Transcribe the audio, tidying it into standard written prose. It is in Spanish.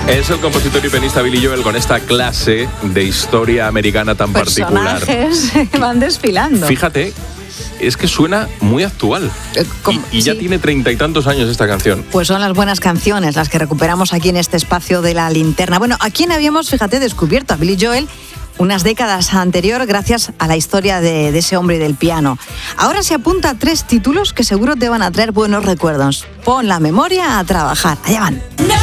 Es el compositor y pianista Billy Joel con esta clase de historia americana tan particular. Personajes van desfilando. Fíjate, es que suena muy actual. Y ya tiene 30 y tantos años esta canción. Pues son las buenas canciones las que recuperamos aquí en este espacio de La Linterna. Bueno, ¿a quién habíamos, fíjate, descubierto? A Billy Joel unas décadas anterior gracias a la historia de ese hombre del piano. Ahora se apunta a 3 títulos que seguro te van a traer buenos recuerdos. Pon la memoria a trabajar. Allá van.